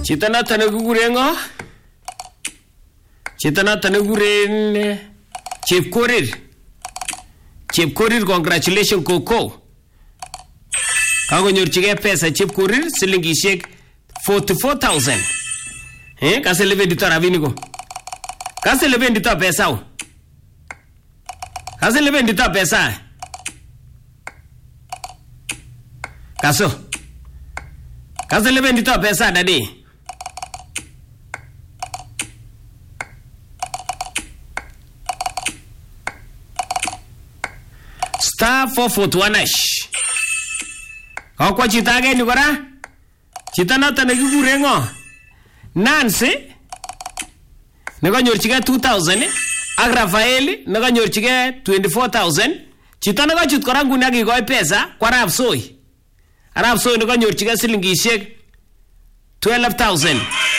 Chito noton nekikuren ngo? Chito noton nekikuren Chepkorir. Chepkorir, congratulations Koko. Kakonyorchigei pesa Chepkorir silingishek 44,000. Kase lebendito rabiniko. Kase lebendito pesa u. Kase lebendito pesa. Kaso. Kase lebendito pesa dadi. Star 441 Kakwa chito age ni kora. Chito noton nekikuren ngo? Nancy nekanyorchigei 2,000 ak Rafael nekanyorchigei 24,000. Chito nekachut kora nguni akikoi pesa kwa Arap Soi. Arap Soi nekanyorchigei silingishek 12,000.